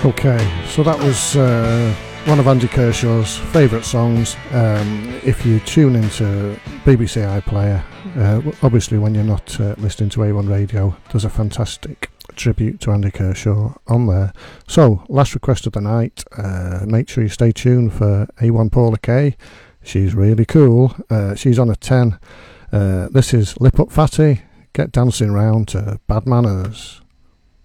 Okay, so that was one of Andy Kershaw's favourite songs. If you tune into BBC iPlayer, obviously when you're not listening to A1 Radio, there's a fantastic tribute to Andy Kershaw on there. So, last request of the night, make sure you stay tuned for A1 Paula Kay. She's really cool. She's on a 10. This is Lip Up Fatty, Get Dancing Round to Bad Manners.